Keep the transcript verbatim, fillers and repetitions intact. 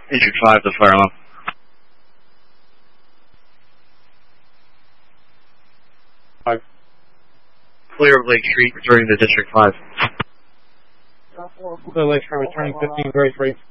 District five, the fire alarm. Five. Clear of Lake Street, returning to District five. Clear Lake Street, returning fifteen, very free.